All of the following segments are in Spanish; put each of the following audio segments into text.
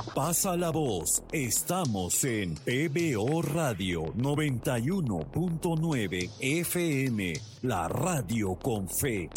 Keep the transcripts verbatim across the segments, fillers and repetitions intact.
Pasa la voz. Estamos en P B O Radio noventa y uno punto nueve F M, la radio con fe.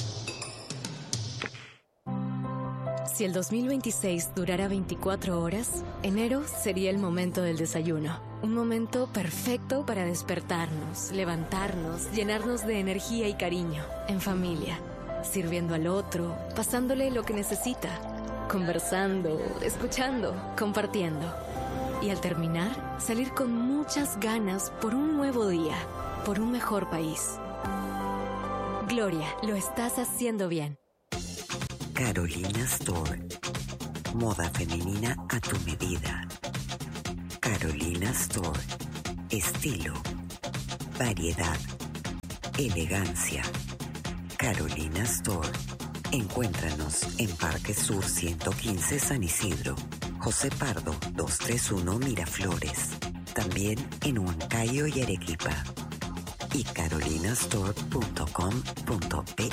Si el dos mil veintiséis durara veinticuatro horas, enero sería el momento del desayuno. Un momento perfecto para despertarnos, levantarnos, llenarnos de energía y cariño, en familia, sirviendo al otro, pasándole lo que necesita, conversando, escuchando, compartiendo. Y al terminar, salir con muchas ganas por un nuevo día, por un mejor país. Gloria, lo estás haciendo bien. Carolina Store. Moda femenina a tu medida. Carolina Store. Estilo, variedad, elegancia. Carolina Store. Encuéntranos en Parque Sur ciento quince San Isidro, José Pardo doscientos treinta y uno Miraflores. También en Huancayo y Arequipa. Y carolinastore punto com punto pe.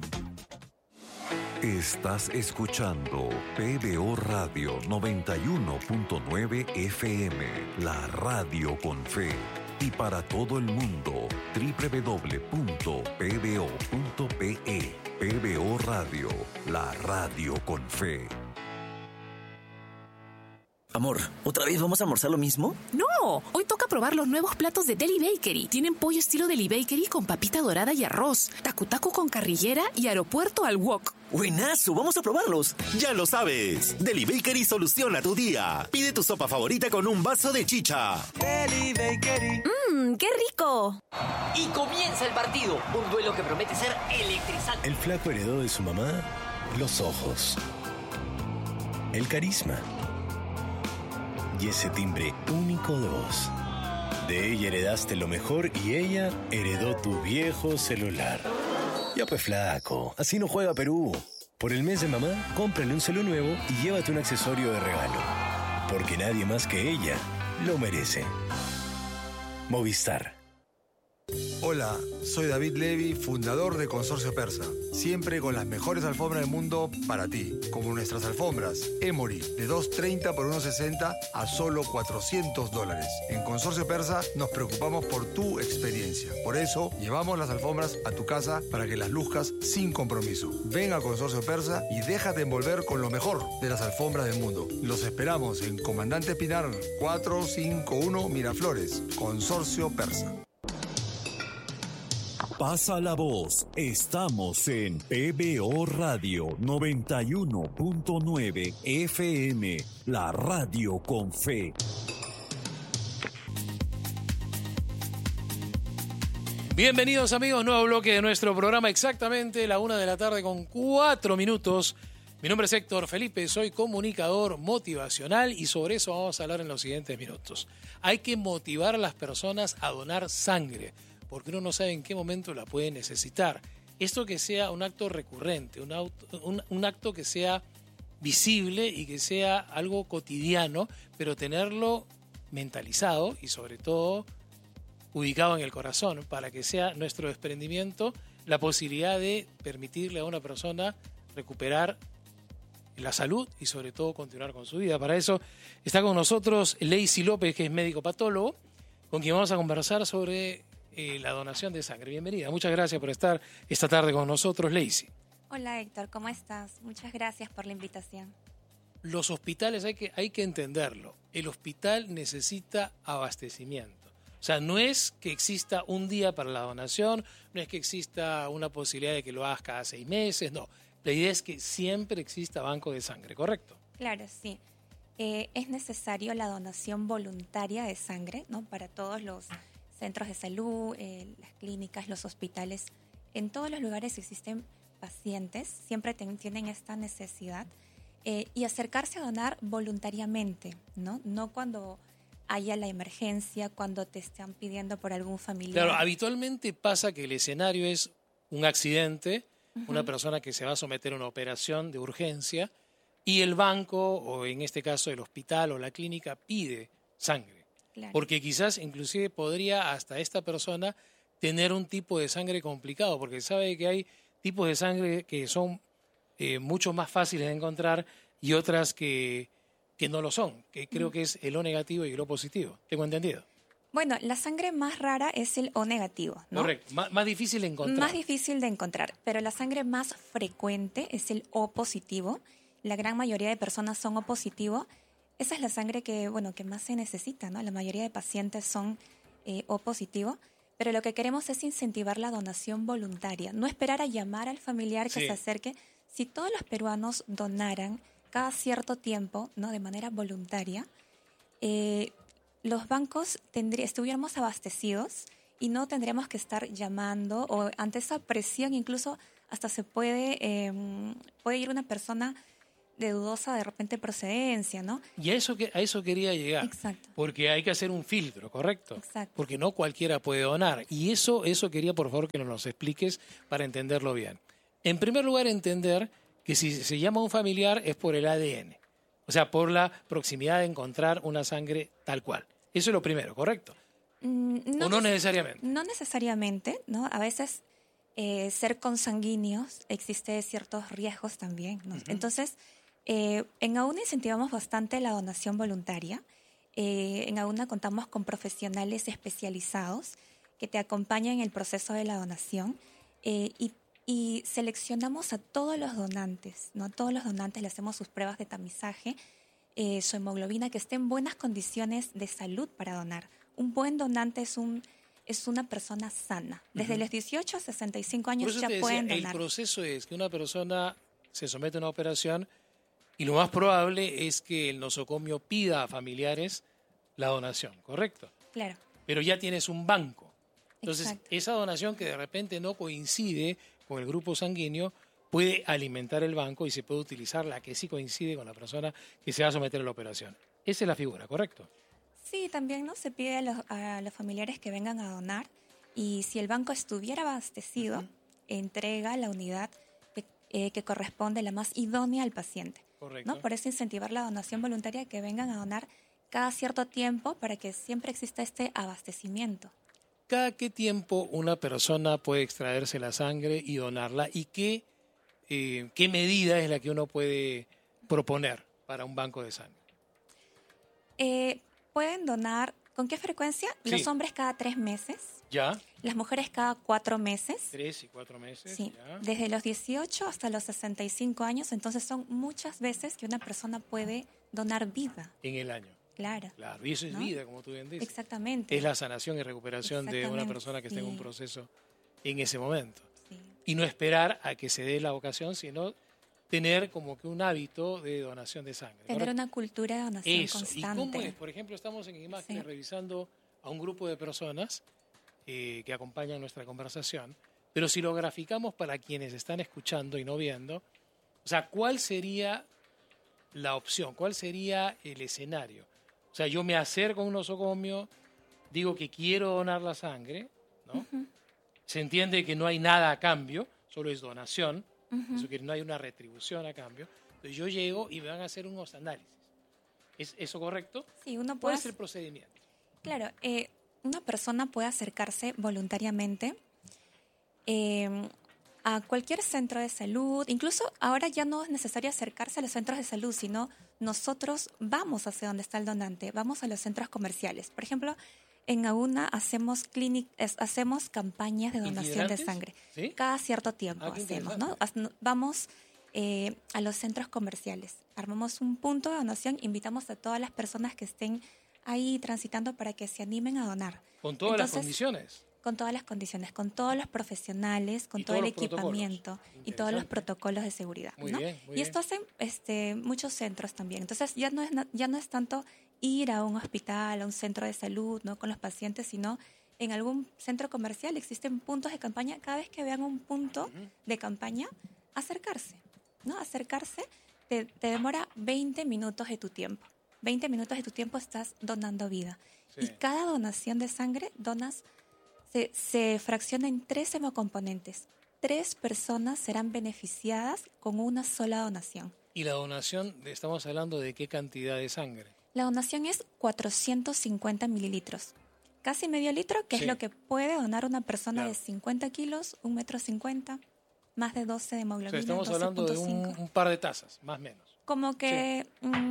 Estás escuchando P B O Radio noventa y uno punto nueve F M, la radio con fe. Y para todo el mundo, doble u doble u doble u punto p b o punto p e. P B O Radio, la radio con fe. Amor, ¿otra vez vamos a almorzar lo mismo? No, hoy toca probar los nuevos platos de Deli Bakery. Tienen pollo estilo Deli Bakery con papita dorada y arroz, tacu tacu con carrillera y aeropuerto al wok. ¡Buenazo! ¡Vamos a probarlos! Ya lo sabes, Deli Bakery soluciona tu día. Pide tu sopa favorita con un vaso de chicha. Deli Bakery. ¡Mmm, qué rico! Y comienza el partido, un duelo que promete ser electrizante. El flaco heredó de su mamá los ojos, el carisma y ese timbre único de voz. De ella heredaste lo mejor y ella heredó tu viejo celular. Ya pues flaco, así no juega Perú. Por el mes de mamá, cómprale un celu nuevo y llévate un accesorio de regalo. Porque nadie más que ella lo merece. Movistar. Hola, soy David Levy, fundador de Consorcio Persa. Siempre con las mejores alfombras del mundo para ti. Como nuestras alfombras Emory, de doscientos treinta por ciento sesenta a solo cuatrocientos dólares. En Consorcio Persa nos preocupamos por tu experiencia. Por eso, llevamos las alfombras a tu casa para que las luzcas sin compromiso. Ven a Consorcio Persa y déjate envolver con lo mejor de las alfombras del mundo. Los esperamos en Comandante Pinar cuatrocientos cincuenta y uno Miraflores. Consorcio Persa. Pasa la voz. Estamos en P B O Radio noventa y uno punto nueve F M, la radio con fe. Bienvenidos amigos, nuevo bloque de nuestro programa, exactamente la una de la tarde con cuatro minutos. Mi nombre es Héctor Felipe, soy comunicador motivacional y sobre eso vamos a hablar en los siguientes minutos. Hay que motivar a las personas a donar sangre, porque uno no sabe en qué momento la puede necesitar. Esto que sea un acto recurrente, un, auto, un, un acto que sea visible y que sea algo cotidiano, pero tenerlo mentalizado y sobre todo ubicado en el corazón, para que sea nuestro desprendimiento la posibilidad de permitirle a una persona recuperar la salud y sobre todo continuar con su vida. Para eso está con nosotros Leisy López, que es médico patólogo, con quien vamos a conversar sobre Eh, la donación de sangre. Bienvenida. Muchas gracias por estar esta tarde con nosotros, Leisy. Hola, Héctor. ¿Cómo estás? Muchas gracias por la invitación. Los hospitales, hay que, hay que entenderlo. El hospital necesita abastecimiento. O sea, no es que exista un día para la donación, no es que exista una posibilidad de que lo hagas cada seis meses, no. La idea es que siempre exista banco de sangre, ¿correcto? Claro, sí. Eh, es necesario la donación voluntaria de sangre, ¿no? Para todos los centros de salud, eh, las clínicas, los hospitales. En todos los lugares existen pacientes, siempre ten, tienen esta necesidad eh, y acercarse a donar voluntariamente, ¿no? No cuando haya la emergencia, cuando te están pidiendo por algún familiar. Claro, habitualmente pasa que el escenario es un accidente, uh-huh. una persona que se va a someter a una operación de urgencia y el banco, o en este caso el hospital o la clínica, pide sangre. Claro. Porque quizás inclusive podría hasta esta persona tener un tipo de sangre complicado, porque sabe que hay tipos de sangre que son eh, mucho más fáciles de encontrar y otras que, que no lo son, que creo que es el O negativo y el O positivo. ¿Tengo entendido? Bueno, la sangre más rara es el O negativo, ¿no? Correcto, más, más difícil de encontrar. Más difícil de encontrar, pero la sangre más frecuente es el O positivo. La gran mayoría de personas son O positivo. Esa es la sangre que, bueno, que más se necesita, ¿no? La mayoría de pacientes son eh, O positivo, pero lo que queremos es incentivar la donación voluntaria, no esperar a llamar al familiar que Sí. se acerque. Si todos los peruanos donaran cada cierto tiempo, ¿no? De manera voluntaria, eh, los bancos tendría, estuviéramos abastecidos y no tendríamos que estar llamando, o ante esa presión incluso hasta se puede, eh, puede ir una persona de dudosa de repente procedencia, ¿no? Y a eso, que, a eso quería llegar. Exacto. Porque hay que hacer un filtro, ¿correcto? Exacto. Porque no cualquiera puede donar. Y eso, eso quería, por favor, que nos lo expliques para entenderlo bien. En primer lugar, entender que si se llama a un familiar es por el A D N. O sea, por la proximidad de encontrar una sangre tal cual. Eso es lo primero, ¿correcto? Mm, ¿O no necesariamente? No necesariamente, ¿no? A veces eh, ser consanguíneos existe ciertos riesgos también, ¿no? Uh-huh. Entonces, eh, en AUNA incentivamos bastante la donación voluntaria. Eh, en AUNA contamos con profesionales especializados que te acompañan en el proceso de la donación eh, y, y seleccionamos a todos los donantes, ¿no? A todos los donantes le hacemos sus pruebas de tamizaje, eh, su hemoglobina, que esté en buenas condiciones de salud para donar. Un buen donante es un es una persona sana. Desde uh-huh. los dieciocho a sesenta y cinco años ya decía, pueden donar. El proceso es que una persona se somete a una operación y lo más probable es que el nosocomio pida a familiares la donación, ¿correcto? Claro. Pero ya tienes un banco. Entonces, Exacto. esa donación que de repente no coincide con el grupo sanguíneo puede alimentar el banco y se puede utilizar la que sí coincide con la persona que se va a someter a la operación. Esa es la figura, ¿correcto? Sí, también no se pide a los, a los familiares que vengan a donar y si el banco estuviera abastecido, uh-huh. entrega la unidad que, eh, que corresponde la más idónea al paciente. Correcto. ¿No? Por eso incentivar la donación voluntaria, que vengan a donar cada cierto tiempo para que siempre exista este abastecimiento. ¿Cada qué tiempo una persona puede extraerse la sangre y donarla? ¿Y qué, eh, qué medida es la que uno puede proponer para un banco de sangre? Eh, pueden donar, ¿con qué frecuencia? Sí. Los hombres cada tres meses. ¿Ya? Las mujeres cada cuatro meses. Tres y cuatro meses. Sí, ya. Desde los dieciocho hasta los sesenta y cinco años, entonces son muchas veces que una persona puede donar vida. En el año. Claro. Claro, y eso es, ¿no?, vida, como tú bien dices. Exactamente. Es la sanación y recuperación de una persona que sí. esté en un proceso en ese momento. Sí. Y no esperar a que se dé la ocasión, sino tener como que un hábito de donación de sangre. Tener Ahora, una cultura de donación eso. constante. ¿Y cómo es? Por ejemplo, estamos en imágenes sí. revisando a un grupo de personas eh, que acompañan nuestra conversación, pero si lo graficamos para quienes están escuchando y no viendo, o sea, ¿cuál sería la opción? ¿Cuál sería el escenario? O sea, yo me acerco a un nosocomio, digo que quiero donar la sangre, ¿no? Uh-huh. Se entiende que no hay nada a cambio, solo es donación, uh-huh. eso que no hay una retribución a cambio. Entonces yo llego y me van a hacer unos análisis. ¿Es eso correcto? Sí, uno puede... ¿Cuál es el procedimiento? Claro, eh, una persona puede acercarse voluntariamente eh, a cualquier centro de salud. Incluso ahora ya no es necesario acercarse a los centros de salud, sino nosotros vamos hacia donde está el donante, vamos a los centros comerciales. Por ejemplo, en AUNA hacemos clinic, hacemos campañas de donación de sangre. ¿Sí? Cada cierto tiempo ah, hacemos, ¿no? Vamos eh, a los centros comerciales, armamos un punto de donación, invitamos a todas las personas que estén ahí transitando para que se animen a donar. ¿Con todas Entonces, las condiciones? Con todas las condiciones, con todos los profesionales, con todo el equipamiento y todos los protocolos de seguridad. Muy ¿no? bien, muy y esto hacen este, muchos centros también. Entonces ya no es ya no es tanto ir a un hospital, a un centro de salud, ¿no?, con los pacientes, sino en algún centro comercial existen puntos de campaña. Cada vez que vean un punto uh-huh. de campaña, acercarse, ¿no? Acercarse te, te demora veinte minutos de tu tiempo. veinte minutos de tu tiempo estás donando vida. Sí. Y cada donación de sangre donas Se, se fracciona en tres hemocomponentes. Tres personas serán beneficiadas con una sola donación. ¿Y la donación, estamos hablando de qué cantidad de sangre? La donación es cuatrocientos cincuenta mililitros. Casi medio litro, que sí. es lo que puede donar una persona claro. de cincuenta kilos, un metro cincuenta, más de doce de hemoglobina. O sea, estamos hablando de un, un par de tazas, más o menos. Como que sí. um, una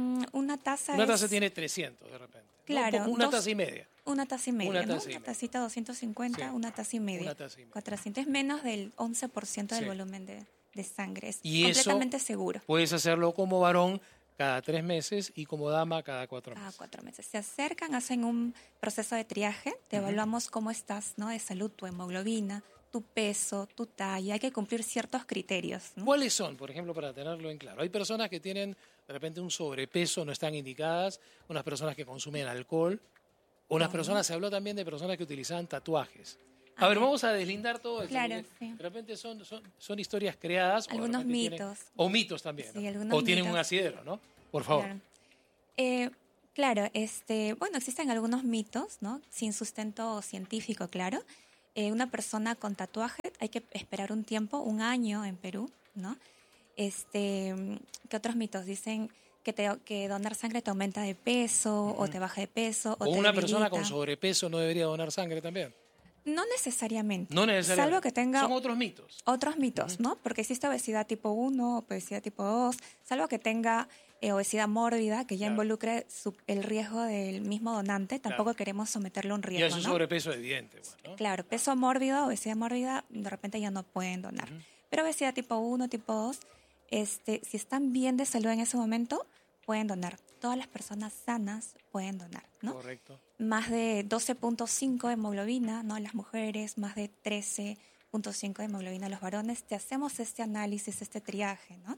una taza Una es... taza tiene trescientos de repente. Claro. ¿No? Una dos, taza y media. Una taza y media, Una ¿no? taza y Una media. tacita doscientos cincuenta, Sí. una taza y media. Una taza y media. cuatrocientos, es menos del once por ciento del Sí. volumen de, de sangre. Es Y completamente eso seguro. puedes hacerlo como varón cada tres meses y como dama cada cuatro Cada meses. cuatro meses. Se acercan, hacen un proceso de triaje, te Ujú. evaluamos cómo estás, ¿no? De salud, tu hemoglobina, tu peso, tu talla. Hay que cumplir ciertos criterios, ¿no? ¿Cuáles son, por ejemplo, para tenerlo en claro? Hay personas que tienen de repente un sobrepeso, no están indicadas, unas personas que consumen alcohol, unas No. personas, se habló también de personas que utilizaban tatuajes. A Ah, ver, bien. vamos a deslindar todo esto. Claro, porque sí. De repente son, son, son historias creadas. o de Algunos repente tienen- mitos. o mitos también. Sí, ¿no? algunos O tienen un mitos. asidero, ¿no? Por favor. Claro. Eh, claro, este, bueno, existen algunos mitos, ¿no? Sin sustento científico, claro. Eh, una persona con tatuaje hay que esperar un tiempo, un año en Perú, ¿no? Este, ¿qué otros mitos? Dicen que, te, que donar sangre te aumenta de peso, Ujú. o te baja de peso, o, O te una persona debilita. con sobrepeso no debería donar sangre también. No necesariamente. No necesariamente. Salvo que tenga Son otros mitos. otros mitos, ¿no? Porque existe obesidad tipo uno, obesidad tipo dos, salvo que tenga eh, obesidad mórbida, que ya Claro. involucre su- el riesgo del mismo donante, tampoco Claro. queremos someterlo a un Y riesgo, eso es ¿no? sobrepeso evidente. Pues, ¿no? Claro, peso mórbido, obesidad mórbida, de repente ya no pueden donar. Ujú. Pero obesidad tipo uno, tipo dos, este, si están bien de salud en ese momento, pueden donar. Todas las personas sanas pueden donar, ¿no? Correcto. Más de doce punto cinco de hemoglobina, ¿no? Las mujeres, más de trece punto cinco de hemoglobina los varones. Te hacemos este análisis, este triaje, ¿no?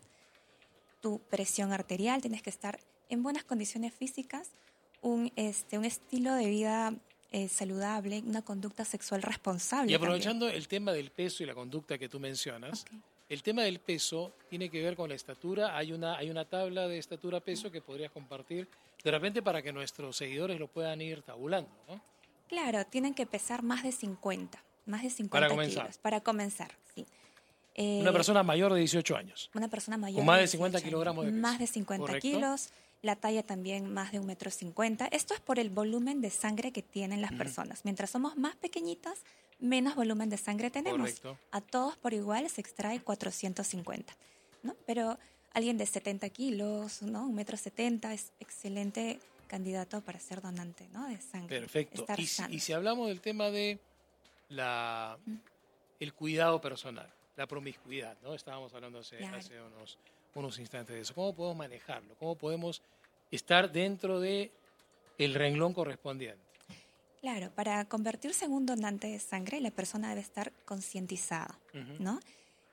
Tu presión arterial, tienes que estar en buenas condiciones físicas, un, este, un estilo de vida eh, saludable, una conducta sexual responsable. Y aprovechando el tema del peso y la conducta que tú mencionas, también. Ok. el tema del peso tiene que ver con la estatura. Hay una, hay una tabla de estatura-peso que podrías compartir de repente para que nuestros seguidores lo puedan ir tabulando, ¿no? Claro, tienen que pesar más de cincuenta, más de cincuenta Para comenzar. kilos. Para comenzar, sí. Eh, Una persona mayor de dieciocho años. Una persona mayor. Con más de dieciocho cincuenta años, kilogramos de peso. Más de cincuenta Correcto. kilos. La talla también más de un metro cincuenta. Esto es por el volumen de sangre que tienen las Ujú. personas. Mientras somos más pequeñitas, menos volumen de sangre tenemos. Correcto. A todos por igual se extrae cuatrocientos cincuenta, ¿no? Pero alguien de setenta kilos, ¿no? Un metro setenta es excelente candidato para ser donante, ¿no? De sangre. Perfecto. Estar Y, si- sano. y si hablamos del tema de la, el cuidado personal, la promiscuidad, ¿no? Estábamos hablando hace, Claro. hace unos, unos instantes de eso. ¿Cómo podemos manejarlo? ¿Cómo podemos estar dentro de el renglón correspondiente? Claro, para convertirse en un donante de sangre, la persona debe estar concientizada, Ujú. ¿no?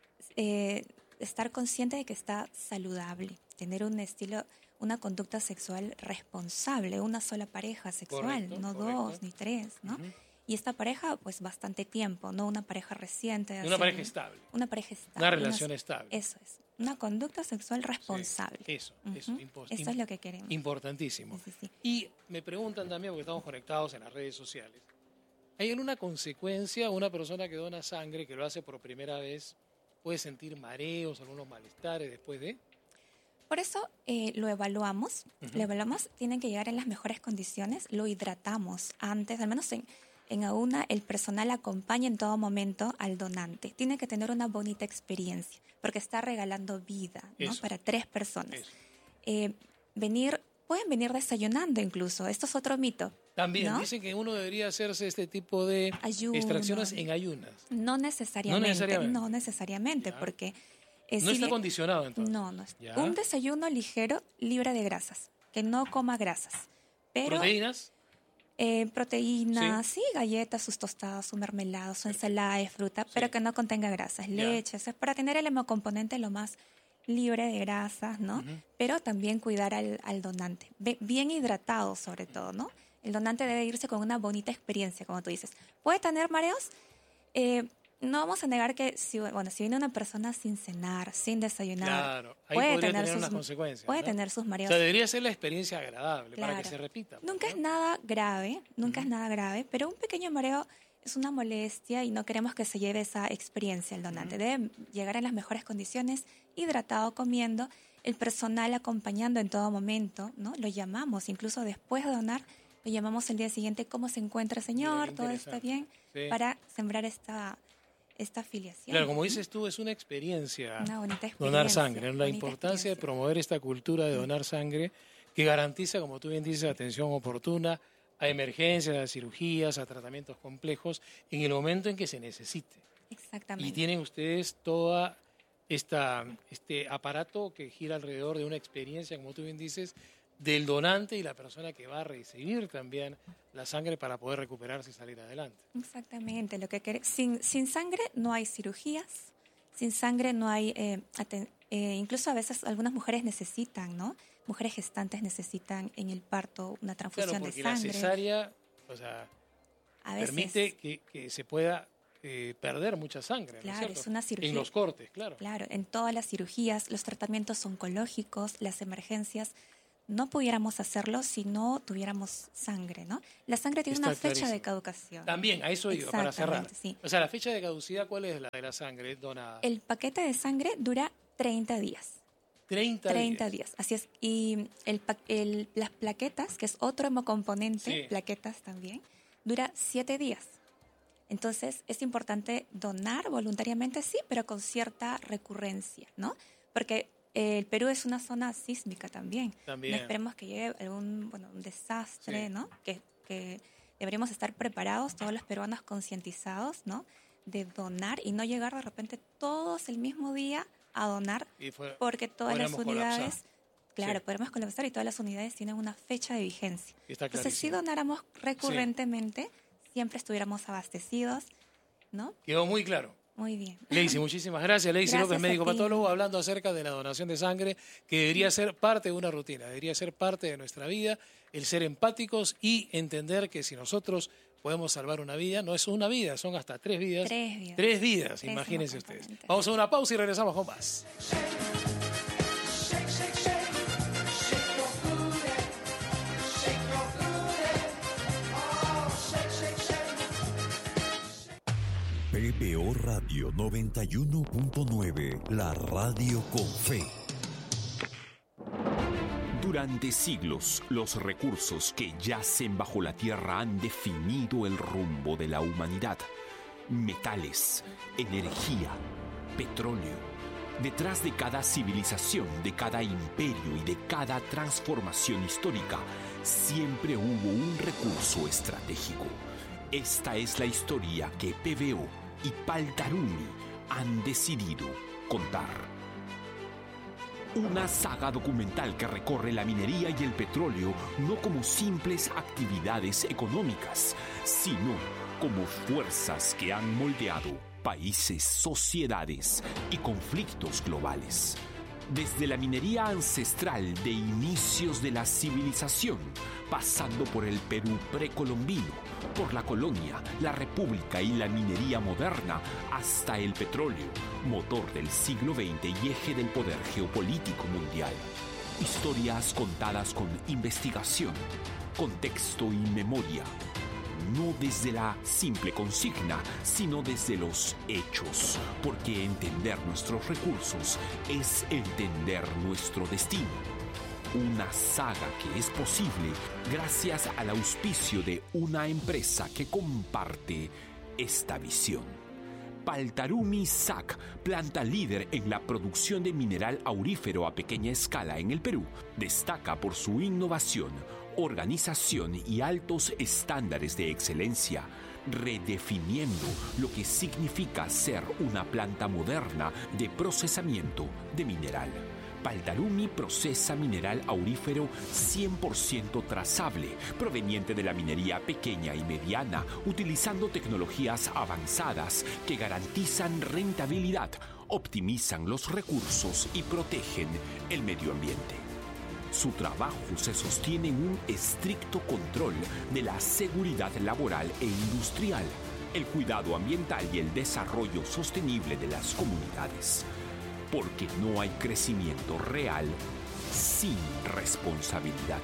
Eh, estar consciente de que está saludable, tener un estilo, una conducta sexual responsable, una sola pareja sexual, Correcto, no correcto. dos ni tres, ¿no? Ujú. Y esta pareja, pues bastante tiempo, no una pareja reciente. de Una hace- pareja estable. Una pareja estable. Una relación estable. Eso es, una conducta sexual responsable. Sí, eso, eso, Ujú. impo- Eso im- es lo que queremos. Importantísimo. Sí, sí, sí. Y me preguntan también, porque estamos conectados en las redes sociales, ¿hay alguna consecuencia una persona que dona sangre, que lo hace por primera vez, puede sentir mareos, algunos malestares después de? Por eso eh, lo evaluamos, Ujú. lo evaluamos, tienen que llegar en las mejores condiciones, lo hidratamos antes, al menos en, en AUNA el personal acompaña en todo momento al donante. Tiene que tener una bonita experiencia, porque está regalando vida, ¿no? Eso. Para tres personas. Eso. Eh, venir, pueden venir desayunando incluso, esto es otro mito. También ¿no? dicen que uno debería hacerse este tipo de Ayuno. extracciones en ayunas. No necesariamente, No necesariamente. no necesariamente, Ya. porque... eh, No si está bien- condicionado entonces. No, no. Ya. Un desayuno ligero, libre de grasas, que no coma grasas. Pero ¿Proteínas? eh, proteínas, sí. galletas, sus tostadas, su mermelada, su ensalada de fruta, Sí. pero que no contenga grasas, Ya. leche, eso es para tener el hemocomponente lo más libre de grasas, ¿no? Ujú. Pero también cuidar al, al donante, Be- bien hidratado sobre todo, ¿no? El donante debe irse con una bonita experiencia, como tú dices. ¿Puede tener mareos? Eh, no vamos a negar que si, bueno, si viene una persona sin cenar, sin desayunar, Claro, ahí puede podría tener tener sus, unas consecuencias. puede ¿no? tener sus O mareos. sea, debería ser la experiencia agradable para que Claro. se repita. pues, Nunca ¿no? es nada grave, nunca es nada grave, pero un pequeño mareo es una molestia y no queremos que se lleve esa experiencia el donante. Debe llegar en las mejores condiciones, hidratado, comiendo, el personal acompañando en todo momento, ¿no? Lo llamamos, incluso después de donar, lo llamamos el día siguiente, ¿cómo se encuentra, señor? qué ¿Todo está interesante. bien? Sí. Para sembrar esta, esta afiliación. Claro, como dices tú, es una experiencia Una bonita experiencia. donar sangre, ¿no? La bonita importancia de experiencia. promover esta cultura de donar sangre, que garantiza, como tú bien dices, atención oportuna a emergencias, a cirugías, a tratamientos complejos en el momento en que se necesite. Exactamente. Y tienen ustedes toda esta este aparato que gira alrededor de una experiencia, como tú bien dices, del donante y la persona que va a recibir también la sangre para poder recuperarse y salir adelante. Exactamente. Lo que quere- sin, sin sangre no hay cirugías, sin sangre no hay... Eh, aten- eh, incluso a veces algunas mujeres necesitan, ¿no? Mujeres gestantes necesitan en el parto una transfusión Claro, de porque sangre. la cesárea, o sea, A veces- permite que, que se pueda eh, perder mucha sangre, ¿no es Claro, cierto? es una cirugía. En los cortes, claro. Claro, en todas las cirugías, los tratamientos oncológicos, las emergencias, no pudiéramos hacerlo si no tuviéramos sangre, ¿no? La sangre tiene Está una fecha clarísimo. de caducación. También, a eso iba, para cerrar. Exactamente, sí. O sea, la fecha de caducidad, ¿cuál es la de la sangre donada? El paquete de sangre dura treinta días. treinta, treinta días. días, así es. Y el, pa- el- las plaquetas, que es otro hemocomponente, Sí. plaquetas también, dura siete días. Entonces, es importante donar voluntariamente, sí, pero con cierta recurrencia, ¿no? Porque eh, el Perú es una zona sísmica también. También. No esperemos que llegue algún bueno, un desastre, Sí. ¿no? Que, que deberíamos estar preparados, todos los peruanos concientizados, ¿no? De donar y no llegar de repente todos el mismo día a donar, Y fue- porque todas las podríamos unidades, colapsar. claro, Sí. podemos colapsar y todas las unidades tienen una fecha de vigencia. Está Entonces, si clarísimo. donáramos recurrentemente, siempre estuviéramos abastecidos, ¿no? Quedó muy claro. Muy bien. Leisy, muchísimas gracias. Leisy Gracias López, a médico ti. patólogo, hablando acerca de la donación de sangre, que debería ser parte de una rutina, debería ser parte de nuestra vida, el ser empáticos y entender que si nosotros podemos salvar una vida, no es una vida, son hasta tres vidas. Tres vidas. Tres vidas, Tres imagínense ustedes. hemocomponentes. Vamos a una pausa y regresamos con más. P B O Radio noventa y uno punto nueve, la radio con fe. Durante siglos, los recursos que yacen bajo la tierra han definido el rumbo de la humanidad. Metales, energía, petróleo. Detrás de cada civilización, de cada imperio y de cada transformación histórica, siempre hubo un recurso estratégico. Esta es la historia que P B O y Paltarumi han decidido contar. Una saga documental que recorre la minería y el petróleo no como simples actividades económicas, sino como fuerzas que han moldeado países, sociedades y conflictos globales. Desde la minería ancestral de inicios de la civilización, pasando por el Perú precolombino, por la colonia, la república y la minería moderna, hasta el petróleo, motor del siglo veinte y eje del poder geopolítico mundial. Historias contadas con investigación, contexto y memoria. No desde la simple consigna, sino desde los hechos, porque entender nuestros recursos es entender nuestro destino. Una saga que es posible gracias al auspicio de una empresa que comparte esta visión. Paltarumi S A C, planta líder en la producción de mineral aurífero a pequeña escala en el Perú, destaca por su innovación, organización y altos estándares de excelencia, redefiniendo lo que significa ser una planta moderna de procesamiento de mineral. Paltarumi procesa mineral aurífero cien por ciento trazable, proveniente de la minería pequeña y mediana, utilizando tecnologías avanzadas que garantizan rentabilidad, optimizan los recursos y protegen el medio ambiente. Su trabajo se sostiene en un estricto control de la seguridad laboral e industrial, el cuidado ambiental y el desarrollo sostenible de las comunidades. Porque no hay crecimiento real sin responsabilidad.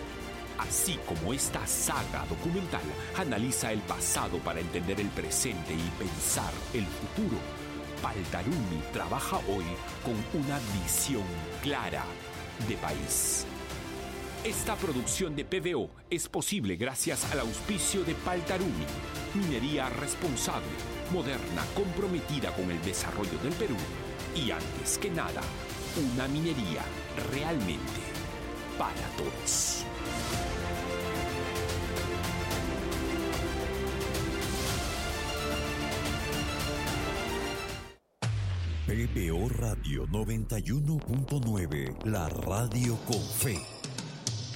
Así como esta saga documental analiza el pasado para entender el presente y pensar el futuro, Paltarumi trabaja hoy con una visión clara de país. Esta producción de P B O es posible gracias al auspicio de Paltarumi, minería responsable, moderna, comprometida con el desarrollo del Perú y, antes que nada, una minería realmente para todos. P B O Radio noventa y uno punto nueve, la radio con fe.